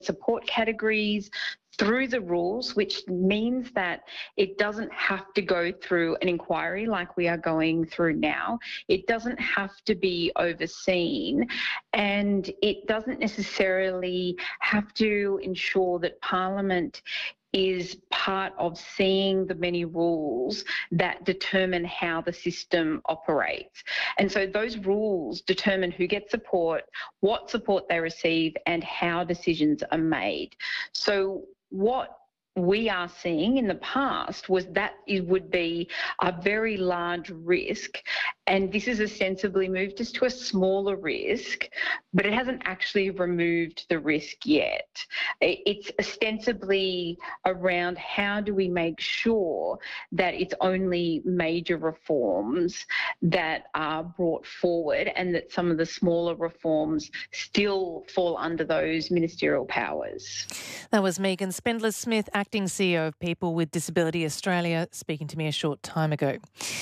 support categories through the rules, which means that it doesn't have to go through an inquiry like we are going through now. It doesn't have to be overseen, and it doesn't necessarily have to ensure that Parliament is part of seeing the many rules that determine how the system operates. And so those rules determine who gets support, what support they receive, and how decisions are made. So what we are seeing in the past was that it would be a very large risk, and this has ostensibly moved us to a smaller risk, but it hasn't actually removed the risk yet. It's ostensibly around how do we make sure that it's only major reforms that are brought forward and that some of the smaller reforms still fall under those ministerial powers. That was Megan Spindler-Smith, Acting CEO of People with Disability Australia, speaking to me a short time ago.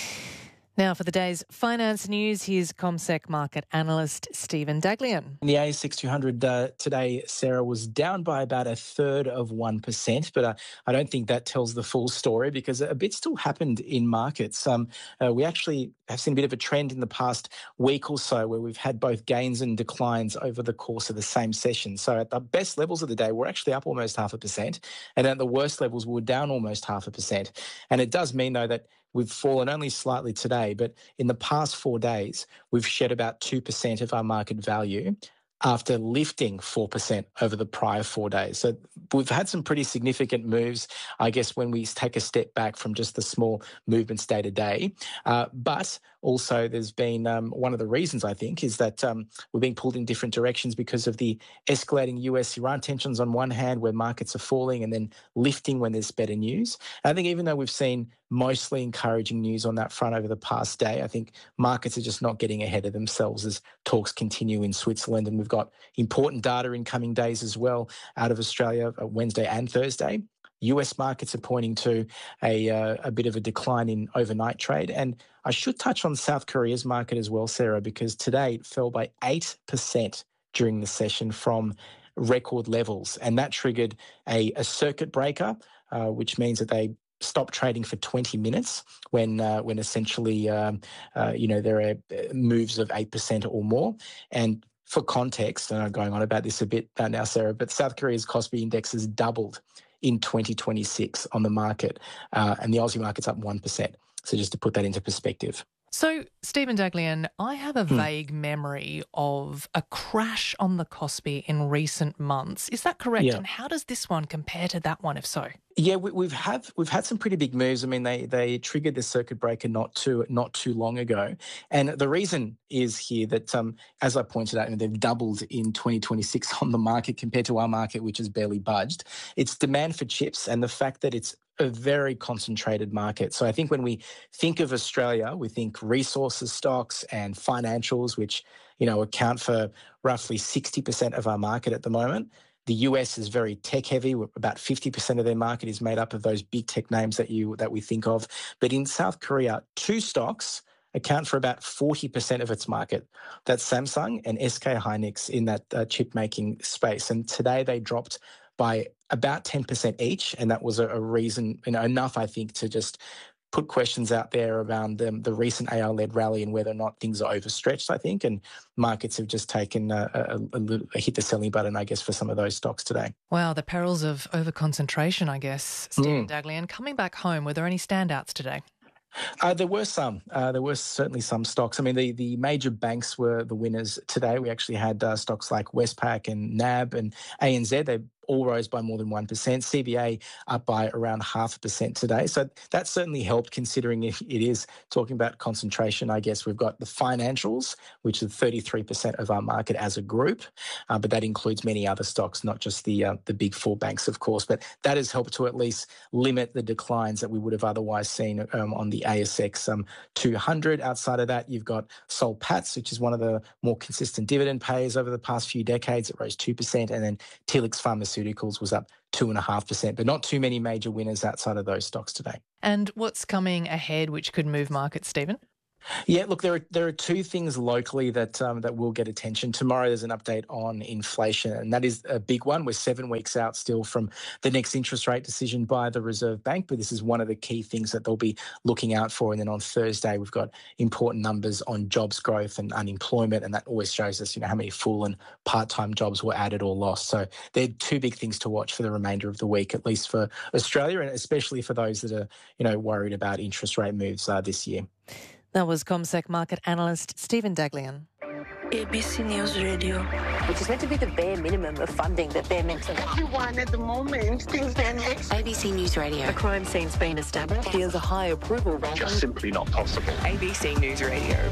Now for the day's finance news, here's CommSec market analyst Stephen Daglian. The ASX 200 today, Sarah, was down by about 1/3%, but I don't think that tells the full story because a bit still happened in markets. We actually have seen a bit of a trend in the past week or so where we've had both gains and declines over the course of the same session. So at the best levels of the day, we're actually up almost 0.5%, and at the worst levels, we're down almost 0.5%. And it does mean, though, that we've fallen only slightly today, but in the past 4 days, we've shed about 2% of our market value after lifting 4% over the prior 4 days. So we've had some pretty significant moves, I guess, when we take a step back from just the small movements day to day. But also there's been one of the reasons, I think, is that we're being pulled in different directions because of the escalating US-Iran tensions on one hand, where markets are falling and then lifting when there's better news. And I think even though we've seen mostly encouraging news on that front over the past day, I think markets are just not getting ahead of themselves as talks continue in Switzerland. And we've got important data in coming days as well out of Australia, Wednesday and Thursday. US markets are pointing to a bit of a decline in overnight trade. And I should touch on South Korea's market as well, Sarah, because today it fell by 8% during the session from record levels. And that triggered a circuit breaker, which means that they stop trading for 20 minutes when essentially, there are moves of 8% or more. And for context, and I'm going on about this a bit now, Sarah, but South Korea's Kospi index has doubled in 2026 on the market, and the Aussie market's up 1%. So just to put that into perspective. So, Stephen Daglian, I have a vague memory of a crash on the Kospi in recent months. Is that correct? Yeah. And how does this one compare to that one, if so? Yeah, we've had some pretty big moves. I mean, they triggered the circuit breaker not too long ago, and the reason is here that, as I pointed out, they've doubled in 2026 on the market compared to our market, which has barely budged. It's demand for chips and the fact that it's a very concentrated market. So I think when we think of Australia, we think resources stocks and financials, which account for roughly 60% of our market at the moment. The US is very tech heavy. About 50% of their market is made up of those big tech names that we think of. But in South Korea, two stocks account for about 40% of its market. That's Samsung and SK Hynix in that chip making space. And today they dropped by about 10% each. And that was a reason, enough, I think, to just put questions out there around the recent AR-led rally and whether or not things are overstretched, I think, and markets have just taken a hit the selling button, I guess, for some of those stocks today. Wow, the perils of overconcentration, I guess. Stephen Daglian, coming back home, were there any standouts today? There were some. There were certainly some stocks. I mean, the major banks were the winners today. We actually had stocks like Westpac and NAB and ANZ. They all rose by more than 1%. CBA up by around 0.5% today. So that certainly helped, considering it is talking about concentration. I guess we've got the financials, which is 33% of our market as a group, but that includes many other stocks, not just the big four banks, of course. But that has helped to at least limit the declines that we would have otherwise seen on the ASX 200. Outside of that, you've got Soul Patts, which is one of the more consistent dividend payers over the past few decades. It rose 2%, and then Telix Pharmaceuticals was up 2.5%, but not too many major winners outside of those stocks today. And what's coming ahead which could move markets, Stephen? Yeah, look, there are two things locally that will get attention. Tomorrow there's an update on inflation, and that is a big one. We're 7 weeks out still from the next interest rate decision by the Reserve Bank, but this is one of the key things that they'll be looking out for. And then on Thursday, we've got important numbers on jobs growth and unemployment, and that always shows us, how many full and part-time jobs were added or lost. So they're two big things to watch for the remainder of the week, at least for Australia, and especially for those that are, worried about interest rate moves this year. That was CommSec market analyst Stephen Daglian. ABC News Radio. Which is meant to be the bare minimum of funding that they're meant to have. Everyone at the moment thinks they're next. ABC News Radio. A crime scene's been established. There's a high approval rating. Just simply not possible. ABC News Radio.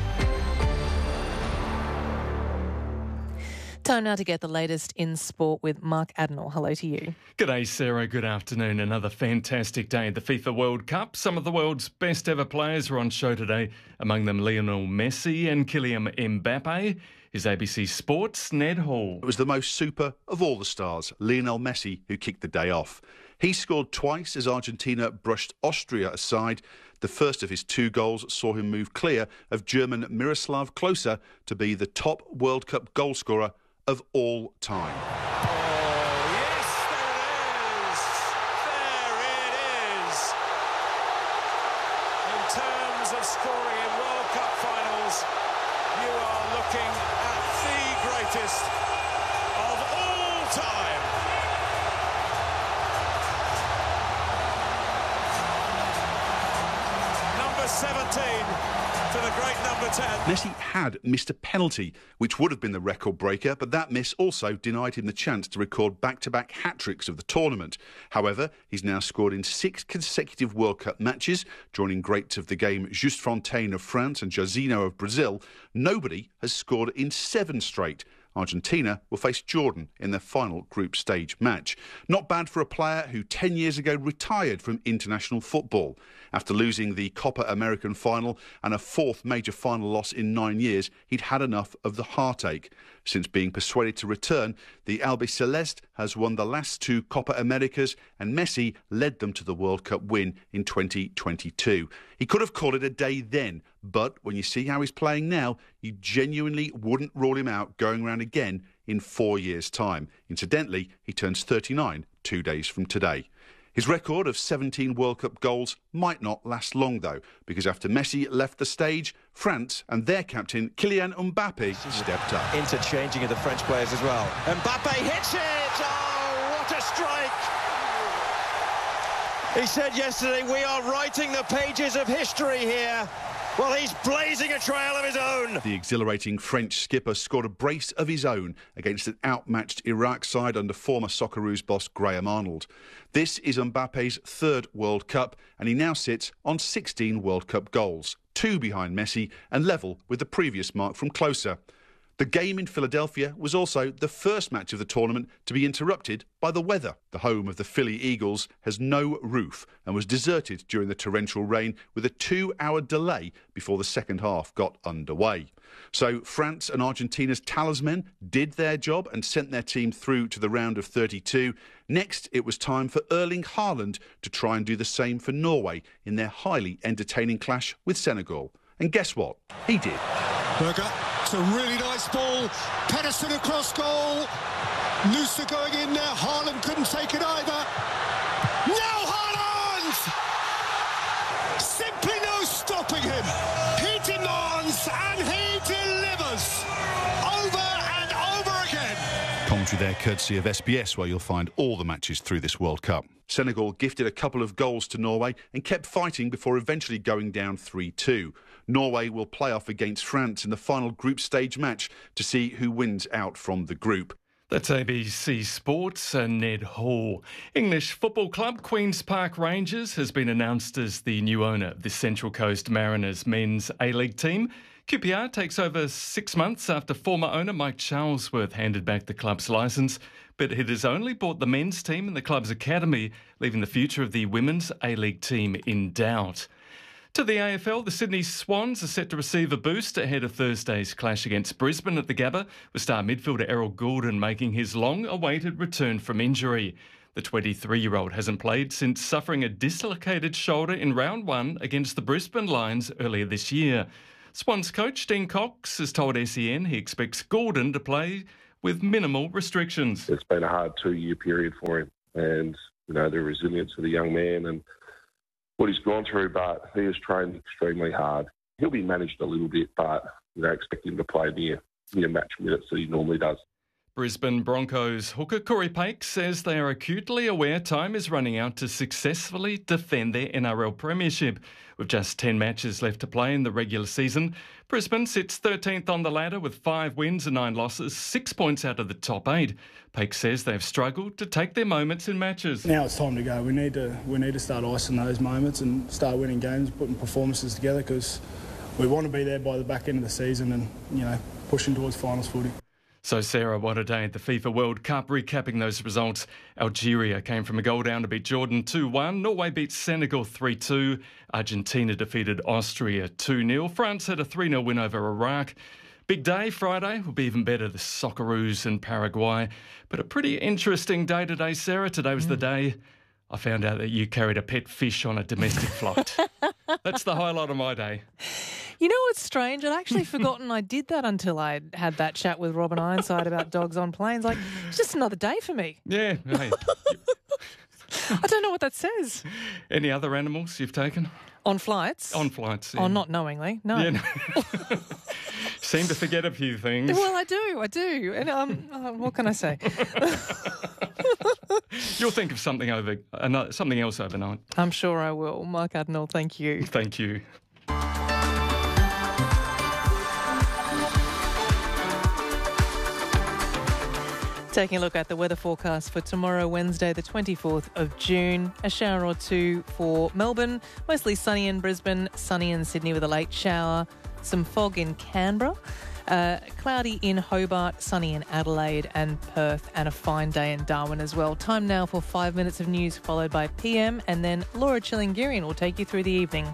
Time now to get the latest in sport with Mark Adenor. Hello to you. G'day, Sarah. Good afternoon. Another fantastic day at the FIFA World Cup. Some of the world's best ever players are on show today, among them Lionel Messi and Kylian Mbappe. Is ABC Sports' Ned Hall. It was the most super of all the stars, Lionel Messi, who kicked the day off. He scored twice as Argentina brushed Austria aside. The first of his 2 goals saw him move clear of German Miroslav Klose to be the top World Cup goalscorer of all time. Oh, yes, there it is. There it is. In terms of scoring in World Cup finals, you are looking at the greatest of all time. Number 17. To the great number 10. Messi had missed a penalty, which would have been the record breaker, but that miss also denied him the chance to record back-to-back hat-tricks of the tournament. However, he's now scored in 6 consecutive World Cup matches, joining greats of the game Just Fontaine of France and Jairzinho of Brazil. Nobody has scored in 7 straight. Argentina will face Jordan in their final group stage match. Not bad for a player who 10 years ago retired from international football. After losing the Copa American final and a 4th major final loss in 9 years, he'd had enough of the heartache. Since being persuaded to return, the Albiceleste has won the last 2 Copa Americas, and Messi led them to the World Cup win in 2022. He could have called it a day then, but when you see how he's playing now, you genuinely wouldn't rule him out going round again in 4 years' time. Incidentally, he turns 39 2 days from today. His record of 17 World Cup goals might not last long, though, because after Messi left the stage, France and their captain, Kylian Mbappe, stepped up. Interchanging of the French players as well. Mbappe hits it! Oh, what a strike! He said yesterday, we are writing the pages of history here. Well, he's blazing a trail of his own. The exhilarating French skipper scored a brace of his own against an outmatched Iraq side under former Socceroos boss Graham Arnold. This is Mbappe's 3rd World Cup, and he now sits on 16 World Cup goals, 2 behind Messi and level with the previous mark from Klose. The game in Philadelphia was also the first match of the tournament to be interrupted by the weather. The home of the Philly Eagles has no roof and was deserted during the torrential rain with a 2-hour delay before the second half got underway. So France and Argentina's talisman did their job and sent their team through to the round of 32. Next, it was time for Erling Haaland to try and do the same for Norway in their highly entertaining clash with Senegal. And guess what? He did. Berger, it's a really nice ball. Pedersen across goal. Noosa going in there. Haaland couldn't take it either. Now Haaland! Simply no stopping him. He demands and he delivers. Over and over again. Commentary there courtesy of SBS, where you'll find all the matches through this World Cup. Senegal gifted a couple of goals to Norway and kept fighting before eventually going down 3-2. Norway will play off against France in the final group stage match to see who wins out from the group. That's ABC Sports and Ned Hall. English football club Queen's Park Rangers has been announced as the new owner of the Central Coast Mariners men's A-League team. QPR takes over 6 months after former owner Mike Charlesworth handed back the club's licence, but it has only bought the men's team and the club's academy, leaving the future of the women's A-League team in doubt. To the AFL, the Sydney Swans are set to receive a boost ahead of Thursday's clash against Brisbane at the Gabba, with star midfielder Errol Goulden making his long-awaited return from injury. The 23-year-old hasn't played since suffering a dislocated shoulder in round 1 against the Brisbane Lions earlier this year. Swans coach Dean Cox has told SEN he expects Gordon to play with minimal restrictions. It's been a hard 2-year period for him, and the resilience of the young man and what he's gone through, but he has trained extremely hard. He'll be managed a little bit, but expect him to play near match minutes that he normally does. Brisbane Broncos hooker Corey Paik says they are acutely aware time is running out to successfully defend their NRL premiership. With just 10 matches left to play in the regular season, Brisbane sits 13th on the ladder with 5 wins and 9 losses, 6 points out of the top 8. Paik says they've struggled to take their moments in matches. Now it's time to go. We need to start icing those moments and start winning games, putting performances together, because we want to be there by the back end of the season and pushing towards finals footy. So, Sarah, what a day at the FIFA World Cup. Recapping those results, Algeria came from a goal down to beat Jordan 2-1. Norway beat Senegal 3-2. Argentina defeated Austria 2-0. France had a 3-0 win over Iraq. Big day Friday will be even better, the Socceroos and Paraguay. But a pretty interesting day today, Sarah. Today was the day I found out that you carried a pet fish on a domestic flight. That's the highlight of my day. You know what's strange? I'd actually forgotten I did that until I had that chat with Robin Ironside about dogs on planes. Like, it's just another day for me. Yeah. Hey. I don't know what that says. Any other animals you've taken? On flights? On flights, yeah. Oh, not knowingly, no. Yeah, no. Seem to forget a few things. Well, I do. And what can I say? You'll think of something else overnight. I'm sure I will. Mark Adenall, thank you. Thank you. Taking a look at the weather forecast for tomorrow, Wednesday, the 24th of June. A shower or two for Melbourne, mostly sunny in Brisbane, sunny in Sydney with a late shower, some fog in Canberra, cloudy in Hobart, sunny in Adelaide and Perth, and a fine day in Darwin as well. Time now for 5 minutes of news, followed by PM, and then Laura Chillingirian will take you through the evening.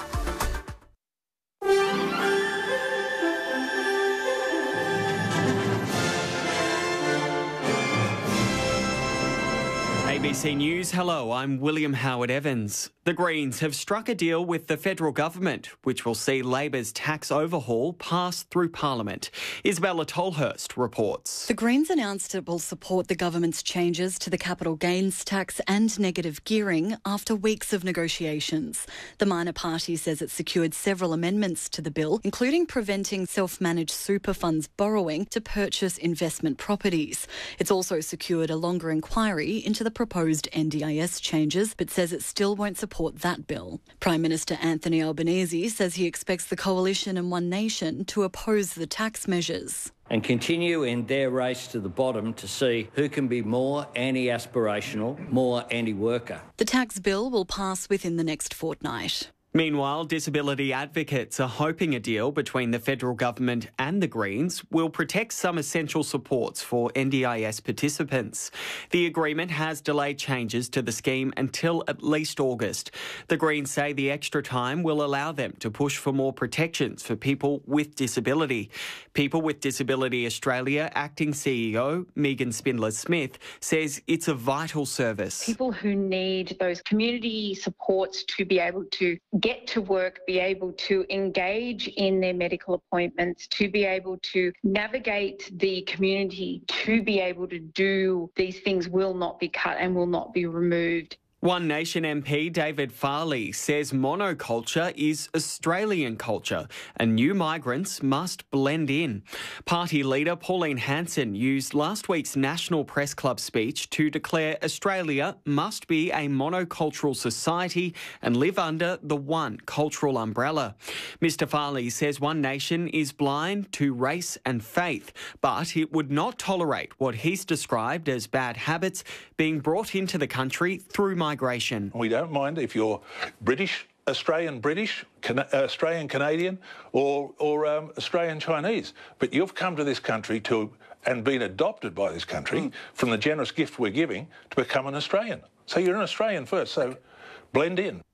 ABC News, hello, I'm William Howard Evans. The Greens have struck a deal with the federal government, which will see Labor's tax overhaul pass through Parliament. Isabella Tolhurst reports. The Greens announced it will support the government's changes to the capital gains tax and negative gearing after weeks of negotiations. The minor party says it secured several amendments to the bill, including preventing self-managed super funds borrowing to purchase investment properties. It's also secured a longer inquiry into the proposed NDIS changes, but says it still won't support that bill. Prime Minister Anthony Albanese says he expects the Coalition and One Nation to oppose the tax measures. And continue in their race to the bottom to see who can be more anti-aspirational, more anti-worker. The tax bill will pass within the next fortnight. Meanwhile, disability advocates are hoping a deal between the federal government and the Greens will protect some essential supports for NDIS participants. The agreement has delayed changes to the scheme until at least August. The Greens say the extra time will allow them to push for more protections for people with disability. People with Disability Australia acting CEO Megan Spindler-Smith says it's a vital service. People who need those community supports to be able to get to work, be able to engage in their medical appointments, to be able to navigate the community, to be able to do these things will not be cut and will not be removed. One Nation MP David Farley says monoculture is Australian culture and new migrants must blend in. Party leader Pauline Hanson used last week's National Press Club speech to declare Australia must be a monocultural society and live under the one cultural umbrella. Mr Farley says One Nation is blind to race and faith, but it would not tolerate what he's described as bad habits being brought into the country through migration. We don't mind if you're British, Australian Canadian or Australian Chinese, but you've come to this country and been adopted by this country from the generous gift we're giving to become an Australian. So you're an Australian first, so blend in.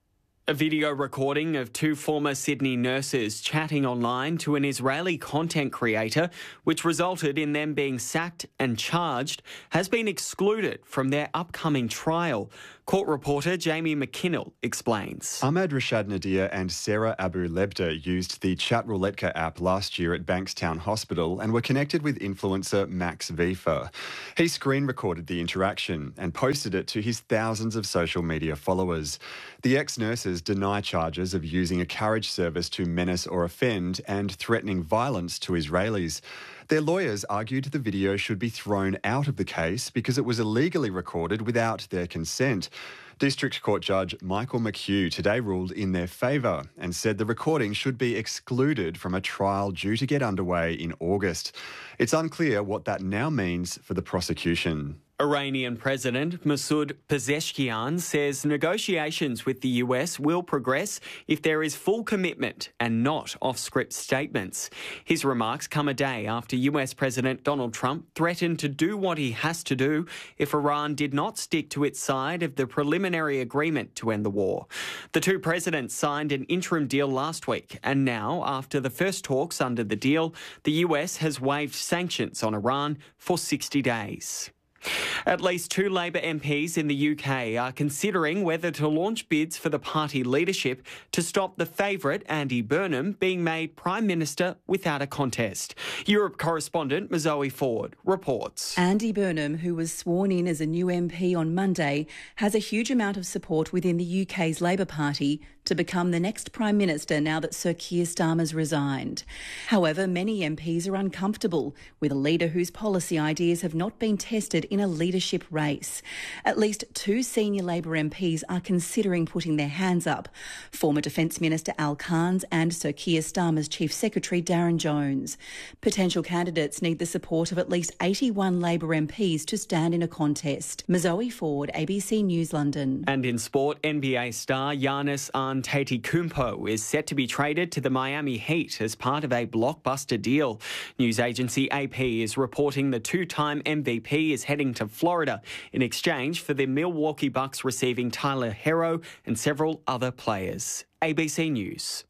A video recording of two former Sydney nurses chatting online to an Israeli content creator, which resulted in them being sacked and charged, has been excluded from their upcoming trial. Court reporter Jamie McKinnell explains. Ahmad Rashad Nadir and Sarah Abu Lebda used the Chat Rouletka app last year at Bankstown Hospital and were connected with influencer Max Vifa. He screen recorded the interaction and posted it to his thousands of social media followers. The ex-nurses deny charges of using a carriage service to menace or offend and threatening violence to Israelis. Their lawyers argued the video should be thrown out of the case because it was illegally recorded without their consent. District Court Judge Michael McHugh today ruled in their favour and said the recording should be excluded from a trial due to get underway in August. It's unclear what that now means for the prosecution. Iranian President Masoud Pezeshkian says negotiations with the US will progress if there is full commitment and not off-script statements. His remarks come a day after US President Donald Trump threatened to do what he has to do if Iran did not stick to its side of the preliminary agreement to end the war. The two presidents signed an interim deal last week, and now, after the first talks under the deal, the US has waived sanctions on Iran for 60 days. At least two Labor MPs in the UK are considering whether to launch bids for the party leadership to stop the favourite, Andy Burnham, being made Prime Minister without a contest. Europe correspondent Zoe Ford reports. Andy Burnham, who was sworn in as a new MP on Monday, has a huge amount of support within the UK's Labor Party to become the next Prime Minister now that Sir Keir Starmer's resigned. However, many MPs are uncomfortable with a leader whose policy ideas have not been tested in a leadership race. At least two senior Labor MPs are considering putting their hands up: former Defence Minister Al Carnes and Sir Keir Starmer's Chief Secretary Darren Jones. Potential candidates need the support of at least 81 Labor MPs to stand in a contest. Zoe Ford, ABC News, London. And in sport, NBA star Giannis Antetokounmpo is set to be traded to the Miami Heat as part of a blockbuster deal. News agency AP is reporting the two-time MVP is heading to Florida in exchange for the Milwaukee Bucks receiving Tyler Hero and several other players. ABC News.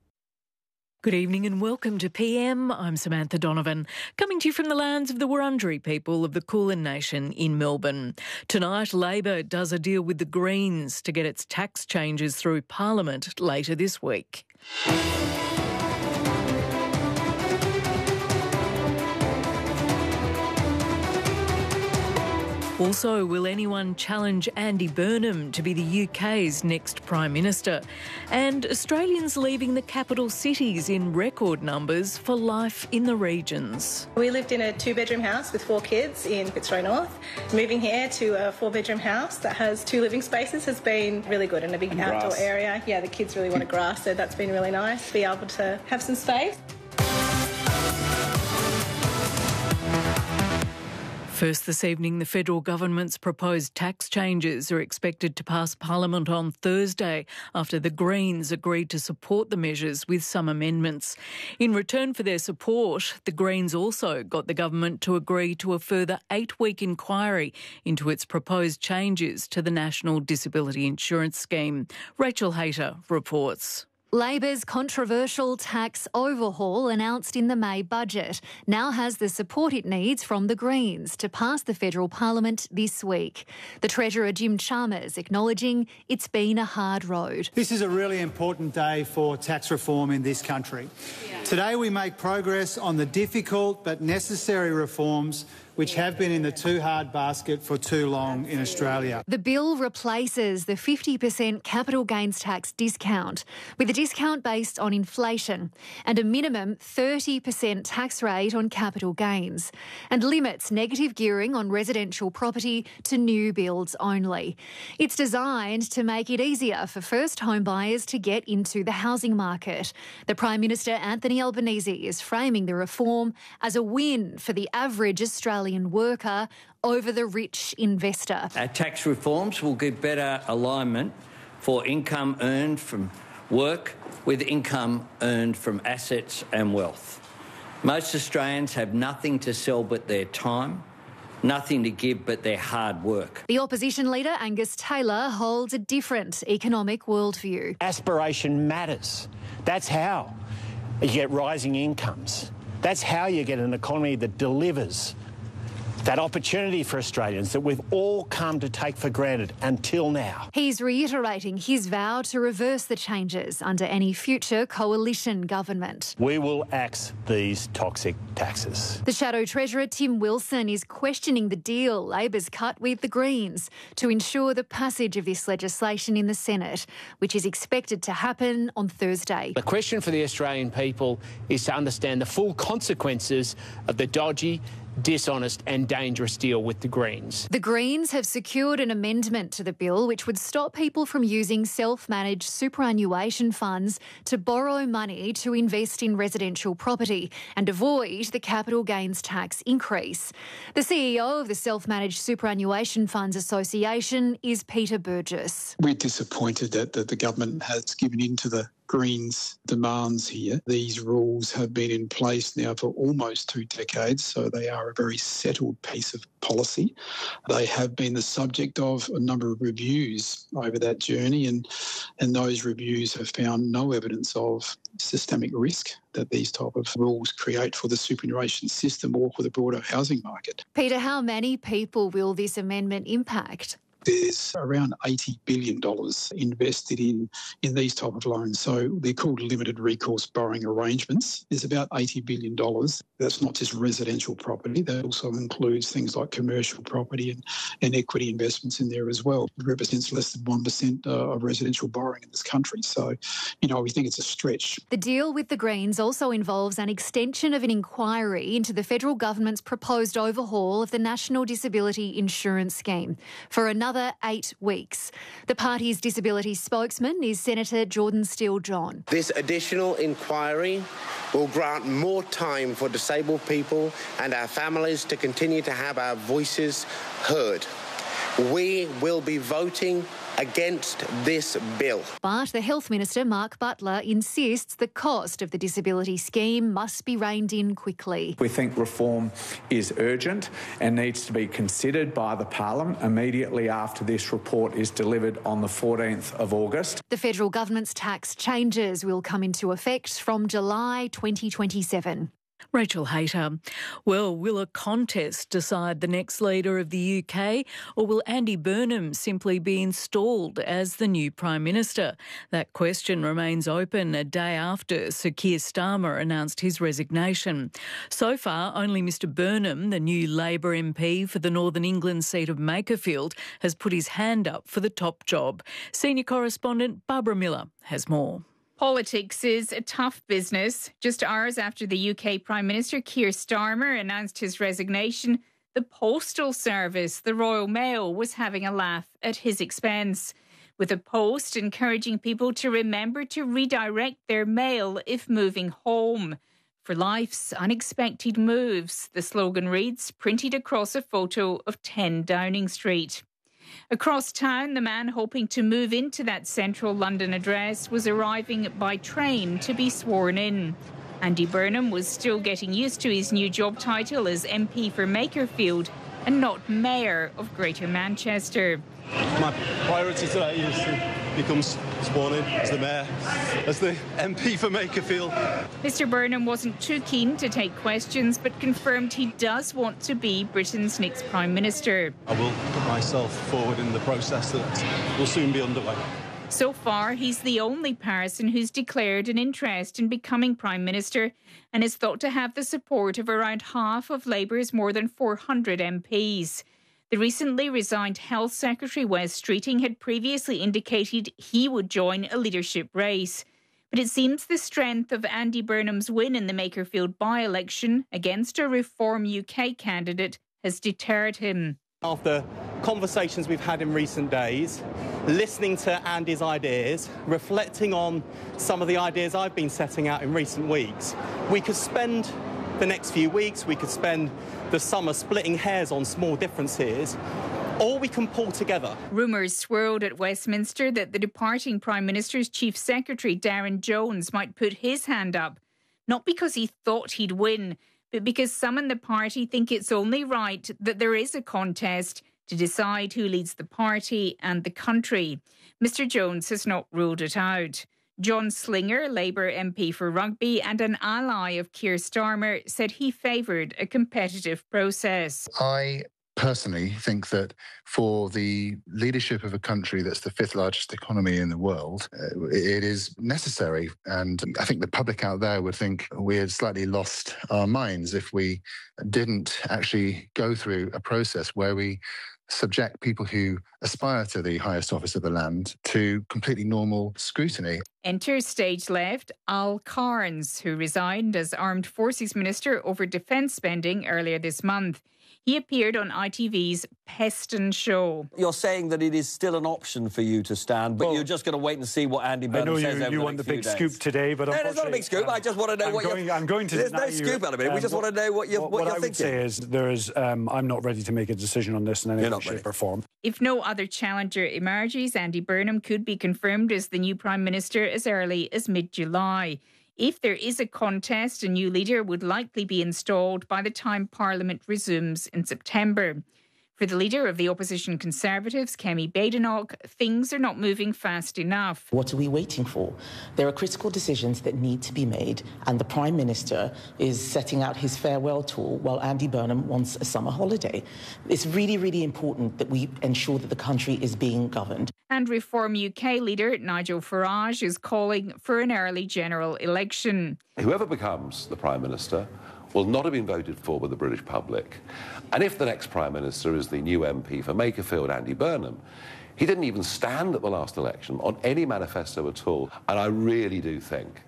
Good evening and welcome to PM. I'm Samantha Donovan, coming to you from the lands of the Wurundjeri people of the Kulin Nation in Melbourne. Tonight, Labor does a deal with the Greens to get its tax changes through Parliament later this week. Also, will anyone challenge Andy Burnham to be the UK's next Prime Minister? And Australians leaving the capital cities in record numbers for life in the regions. We lived in a two-bedroom house with 4 kids in Fitzroy North. Moving here to a 4-bedroom house that has 2 living spaces has been really good, and a big outdoor area. Yeah, the kids really want grass, so that's been really nice to be able to have some space. First this evening, the federal government's proposed tax changes are expected to pass Parliament on Thursday after the Greens agreed to support the measures with some amendments. In return for their support, the Greens also got the government to agree to a further 8-week inquiry into its proposed changes to the National Disability Insurance Scheme. Rachel Hayter reports. Labor's controversial tax overhaul announced in the May budget now has the support it needs from the Greens to pass the federal parliament this week. The Treasurer Jim Chalmers acknowledging it's been a hard road. This is a really important day for tax reform in this country. Today we make progress on the difficult but necessary reforms which have been in the too hard basket for too long in Australia. The bill replaces the 50% capital gains tax discount with a discount based on inflation and a minimum 30% tax rate on capital gains, and limits negative gearing on residential property to new builds only. It's designed to make it easier for first home buyers to get into the housing market. The Prime Minister Anthony Albanese is framing the reform as a win for the average Australian worker over the rich investor. Our tax reforms will give better alignment for income earned from work with income earned from assets and wealth. Most Australians have nothing to sell but their time, nothing to give but their hard work. The opposition leader, Angus Taylor, holds a different economic worldview. Aspiration matters. That's how you get rising incomes. That's how you get an economy that delivers that opportunity for Australians that we've all come to take for granted until now. He's reiterating his vow to reverse the changes under any future coalition government. We will axe these toxic taxes. The Shadow Treasurer, Tim Wilson, is questioning the deal Labor's cut with the Greens to ensure the passage of this legislation in the Senate, which is expected to happen on Thursday. The question for the Australian people is to understand the full consequences of the dodgy, dishonest and dangerous deal with the Greens. The Greens have secured an amendment to the bill which would stop people from using self-managed superannuation funds to borrow money to invest in residential property and avoid the capital gains tax increase. The CEO of the Self-Managed Superannuation Funds Association is Peter Burgess. We're disappointed that the government has given in to the Greens' demands here. These rules have been in place now for almost 2 decades, so they are a very settled piece of policy. They have been the subject of a number of reviews over that journey, and those reviews have found no evidence of systemic risk that these type of rules create for the superannuation system or for the broader housing market. Peter, how many people will this amendment impact? There's around $80 billion invested in these type of loans. So they're called limited recourse borrowing arrangements. There's about $80 billion. That's not just residential property. That also includes things like commercial property and equity investments in there as well. It represents less than 1% of residential borrowing in this country. So, we think it's a stretch. The deal with the Greens also involves an extension of an inquiry into the federal government's proposed overhaul of the National Disability Insurance Scheme for another 8 weeks. The party's disability spokesman is Senator Jordan Steele-John. This additional inquiry will grant more time for disabled people and our families to continue to have our voices heard. We will be voting against this bill. But the Health Minister, Mark Butler, insists the cost of the disability scheme must be reined in quickly. We think reform is urgent and needs to be considered by the Parliament immediately after this report is delivered on the 14th of August. The federal government's tax changes will come into effect from July 2027. Rachel Hayter. Well, will a contest decide the next leader of the UK, or will Andy Burnham simply be installed as the new Prime Minister? That question remains open a day after Sir Keir Starmer announced his resignation. So far, only Mr Burnham, the new Labor MP for the Northern England seat of Makerfield, has put his hand up for the top job. Senior correspondent Barbara Miller has more. Politics is a tough business. Just hours after the UK Prime Minister Keir Starmer announced his resignation, the Postal Service, the Royal Mail, was having a laugh at his expense, with a post encouraging people to remember to redirect their mail if moving home. For life's unexpected moves, the slogan reads, printed across a photo of 10 Downing Street. Across town, the man hoping to move into that central London address was arriving by train to be sworn in. Andy Burnham was still getting used to his new job title as MP for Makerfield and not Mayor of Greater Manchester. My priority today is to become sworn in as the Mayor, as the MP for Makerfield. Mr Burnham wasn't too keen to take questions, but confirmed he does want to be Britain's next Prime Minister. I will put myself forward in the process that will soon be underway. So far, he's the only person who's declared an interest in becoming Prime Minister and is thought to have the support of around half of Labour's more than 400 MPs. The recently resigned Health Secretary Wes Streeting had previously indicated he would join a leadership race. But it seems the strength of Andy Burnham's win in the Makerfield by-election against a Reform UK candidate has deterred him. After conversations we've had in recent days, listening to Andy's ideas, reflecting on some of the ideas I've been setting out in recent weeks, we could spend the next few weeks, we could spend the summer splitting hairs on small differences, or we can pull together. Rumours swirled at Westminster that the departing Prime Minister's Chief Secretary, Darren Jones, might put his hand up, not because he thought he'd win, but because some in the party think it's only right that there is a contest to decide who leads the party and the country. Mr Jones has not ruled it out. John Slinger, Labour MP for Rugby and an ally of Keir Starmer, said he favoured a competitive process. I personally think that for the leadership of a country that's the 5th largest economy in the world, it is necessary. And I think the public out there would think we had slightly lost our minds if we didn't actually go through a process where we subject people who aspire to the highest office of the land to completely normal scrutiny. Enter stage left Al Carnes, who resigned as Armed Forces Minister over defence spending earlier this month. He appeared on ITV's Peston show. You're saying that it is still an option for you to stand, but you're just going to wait and see what Andy Burnham says over the next few days. I know you want the big scoop today, but unfortunately... No, it's not a big scoop. I just want to know what you're... I'm going to There's no scoop out of it. We just want to know what you're thinking. What I would say is I'm not ready to make a decision on this in any shape or form. If no other challenger emerges, Andy Burnham could be confirmed as the new Prime Minister as early as mid-July. If there is a contest, a new leader would likely be installed by the time Parliament resumes in September. For the leader of the opposition Conservatives, Kemi Badenoch, things are not moving fast enough. What are we waiting for? There are critical decisions that need to be made, and the Prime Minister is setting out his farewell tour while Andy Burnham wants a summer holiday. It's really, really important that we ensure that the country is being governed. And Reform UK leader Nigel Farage is calling for an early general election. Whoever becomes the Prime Minister will not have been voted for by the British public. And if the next Prime Minister is the new MP for Makerfield, Andy Burnham, he didn't even stand at the last election on any manifesto at all. And I really do think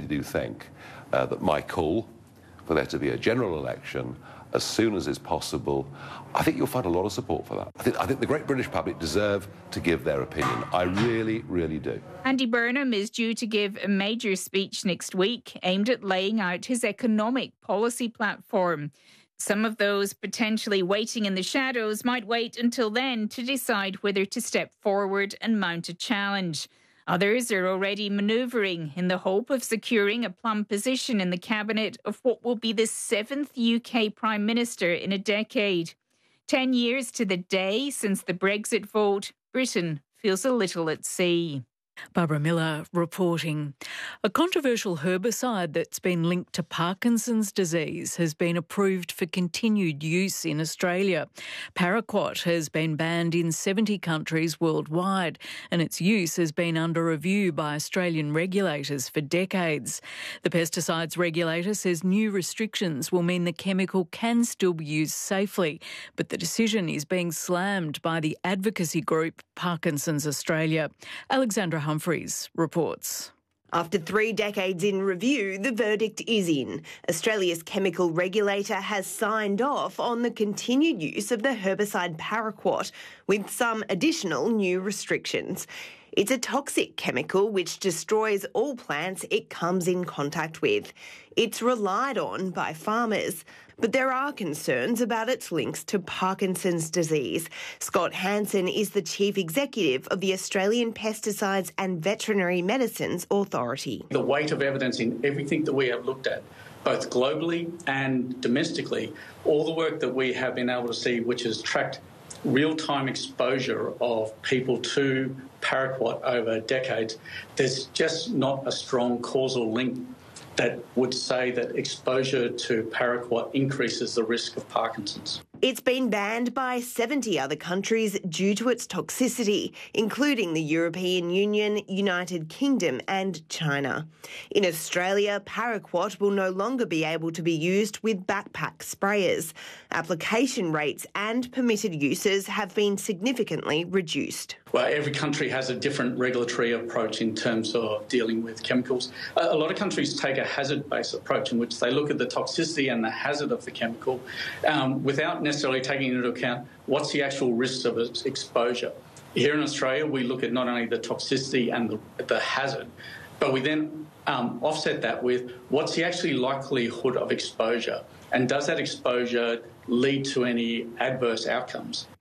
that my call for there to be a general election as soon as is possible, I think you'll find a lot of support for that. I think the great British public deserve to give their opinion. I really, really do. Andy Burnham is due to give a major speech next week aimed at laying out his economic policy platform. Some of those potentially waiting in the shadows might wait until then to decide whether to step forward and mount a challenge. Others are already manoeuvring in the hope of securing a plum position in the cabinet of what will be the 7th UK Prime Minister in a decade. 10 years to the day since the Brexit vote, Britain feels a little at sea. Barbara Miller reporting. A controversial herbicide that's been linked to Parkinson's disease has been approved for continued use in Australia. Paraquat has been banned in 70 countries worldwide, and its use has been under review by Australian regulators for decades. The pesticides regulator says new restrictions will mean the chemical can still be used safely, but the decision is being slammed by the advocacy group Parkinson's Australia. Alexandra Humphreys reports. After 3 decades in review, the verdict is in. Australia's chemical regulator has signed off on the continued use of the herbicide Paraquat, with some additional new restrictions. It's a toxic chemical which destroys all plants it comes in contact with. It's relied on by farmers, but there are concerns about its links to Parkinson's disease. Scott Hansen is the Chief Executive of the Australian Pesticides and Veterinary Medicines Authority. The weight of evidence in everything that we have looked at, both globally and domestically, all the work that we have been able to see which has tracked real-time exposure of people to Paraquat over decades, there's just not a strong causal link that would say that exposure to Paraquat increases the risk of Parkinson's. It's been banned by 70 other countries due to its toxicity, including the European Union, United Kingdom and China. In Australia, Paraquat will no longer be able to be used with backpack sprayers. Application rates and permitted uses have been significantly reduced. Well, every country has a different regulatory approach in terms of dealing with chemicals. A lot of countries take a hazard-based approach in which they look at the toxicity and the hazard of the chemical without necessarily taking into account what's the actual risks of its exposure. Here in Australia, we look at not only the toxicity and the hazard, but we then offset that with what's the actually likelihood of exposure, and does that exposure lead to any adverse outcomes?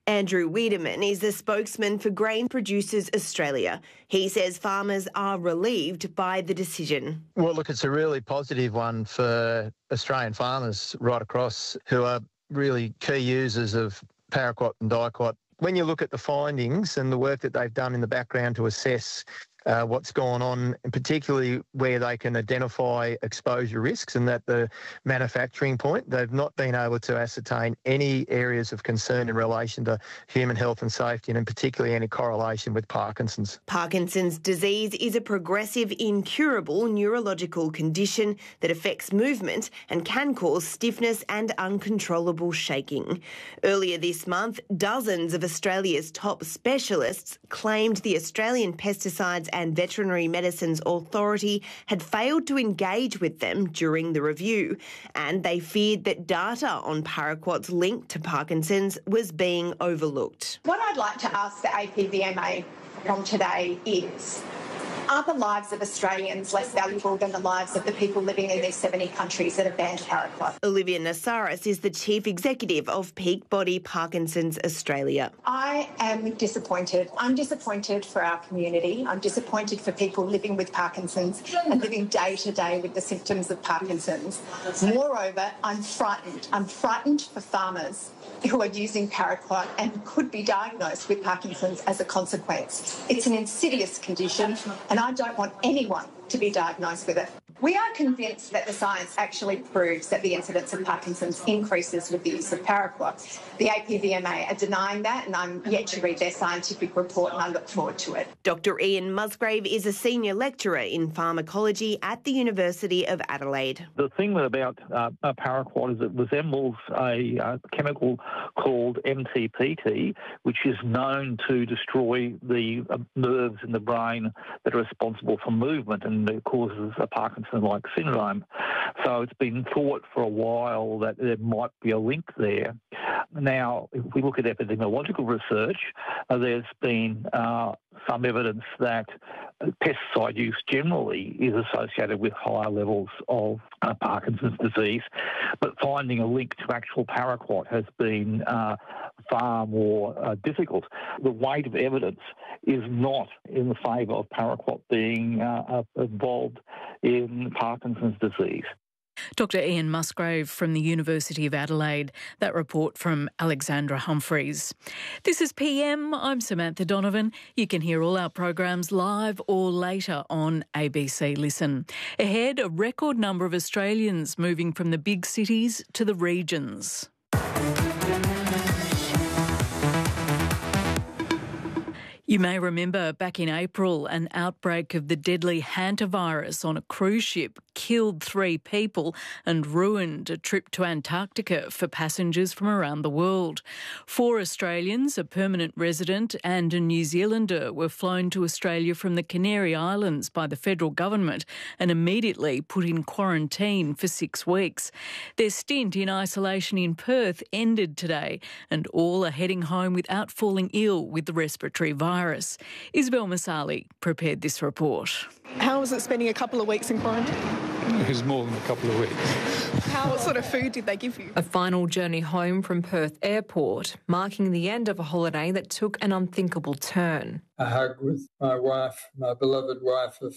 Andrew Wiedemann is the spokesman for Grain Producers Australia. He says farmers are relieved by the decision. Well, look, it's a really positive one for Australian farmers right across who are really key users of paraquat and diquat. When you look at the findings and the work that they've done in the background to assess what's gone on, and particularly where they can identify exposure risks, and at the manufacturing point, they've not been able to ascertain any areas of concern in relation to human health and safety, and in particularly any correlation with Parkinson's. Parkinson's disease is a progressive, incurable neurological condition that affects movement and can cause stiffness and uncontrollable shaking. Earlier this month, dozens of Australia's top specialists claimed the Australian Pesticides and Veterinary Medicines Authority had failed to engage with them during the review, and they feared that data on paraquat's link to Parkinson's was being overlooked. What I'd like to ask the APVMA from today is, are the lives of Australians less valuable than the lives of the people living in these 70 countries that have banned paraquat? Olivia Nassaris is the Chief Executive of Peak Body Parkinson's Australia. I am disappointed. I'm disappointed for our community. I'm disappointed for people living with Parkinson's and living day to day with the symptoms of Parkinson's. Moreover, I'm frightened. I'm frightened for farmers who are using paraquat and could be diagnosed with Parkinson's as a consequence. It's an insidious condition, and I don't want anyone to be diagnosed with it. We are convinced that the science actually proves that the incidence of Parkinson's increases with the use of paraquat. The APVMA are denying that, and I'm yet to read their scientific report, and I look forward to it. Dr. Ian Musgrave is a senior lecturer in pharmacology at the University of Adelaide. The thing about paraquat is it resembles a chemical called MTPT, which is known to destroy the nerves in the brain that are responsible for movement, and it causes a Parkinson-like syndrome. So it's been thought for a while that there might be a link there. Now, if we look at epidemiological research, there's been some evidence that pesticide use generally is associated with higher levels of Parkinson's disease, but finding a link to actual paraquat has been far more difficult. The weight of evidence is not in the favour of paraquat being involved in Parkinson's disease. Dr. Ian Musgrave from the University of Adelaide. That report from Alexandra Humphreys. This is PM. I'm Samantha Donovan. You can hear all our programs live or later on ABC Listen. Ahead, a record number of Australians moving from the big cities to the regions. You may remember back in April, an outbreak of the deadly hantavirus on a cruise ship killed 3 people and ruined a trip to Antarctica for passengers from around the world. 4 Australians, a permanent resident and a New Zealander, were flown to Australia from the Canary Islands by the federal government and immediately put in quarantine for 6 weeks. Their stint in isolation in Perth ended today, and all are heading home without falling ill with the respiratory virus. Isabel Masali prepared this report. How was it spending a couple of weeks in quarantine? It was more than a couple of weeks. What sort of food did they give you? A final journey home from Perth Airport, marking the end of a holiday that took an unthinkable turn. A hug with my wife, my beloved wife of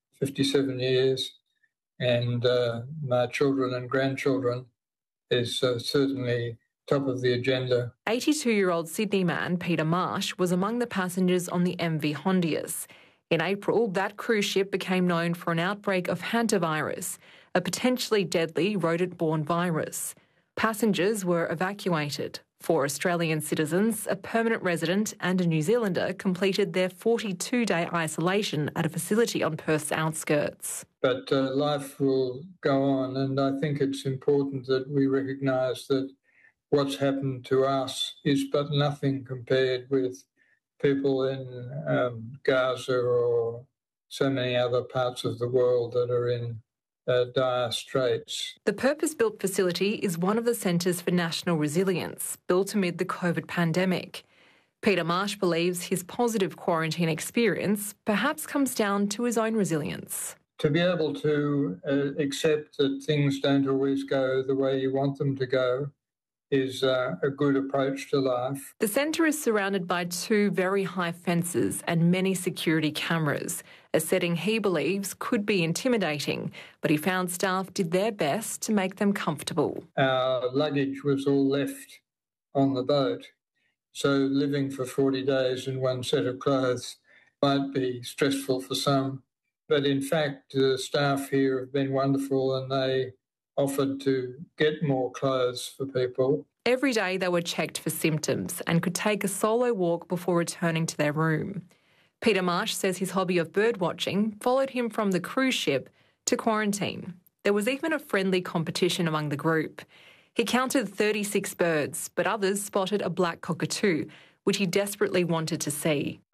57 years, and my children and grandchildren is certainly top of the agenda. 82-year-old Sydney man Peter Marsh was among the passengers on the MV Hondius. In April, that cruise ship became known for an outbreak of hantavirus, a potentially deadly rodent-borne virus. Passengers were evacuated. 4 Australian citizens, a permanent resident and a New Zealander completed their 42-day isolation at a facility on Perth's outskirts. But life will go on, and I think it's important that we recognise that what's happened to us is but nothing compared with people in Gaza or so many other parts of the world that are in dire straits. The purpose-built facility is one of the Centres for National Resilience, built amid the COVID pandemic. Peter Marsh believes his positive quarantine experience perhaps comes down to his own resilience. To be able to accept that things don't always go the way you want them to go, is a good approach to life. The centre is surrounded by 2 very high fences and many security cameras, a setting he believes could be intimidating, but he found staff did their best to make them comfortable. Our luggage was all left on the boat, so living for 40 days in one set of clothes might be stressful for some, but in fact the staff here have been wonderful and they offered to get more clothes for people. Every day they were checked for symptoms and could take a solo walk before returning to their room. Peter Marsh says his hobby of birdwatching followed him from the cruise ship to quarantine. There was even a friendly competition among the group. He counted 36 birds, but others spotted a black cockatoo, which he desperately wanted to see.